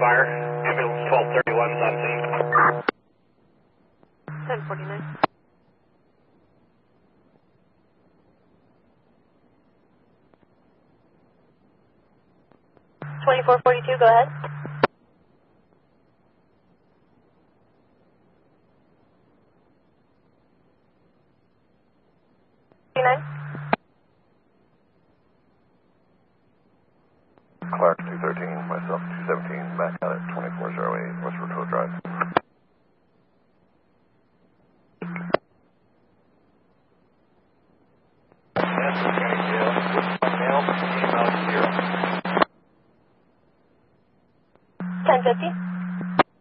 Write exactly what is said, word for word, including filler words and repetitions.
fire. Ambulance twelve thirty-one is on scene. ten forty-nine. twenty-four forty-two, go ahead. forty-nine. Clark two thirteen, myself two seventeen, back out at twenty-four oh eight, West Road Drive. ten fifty.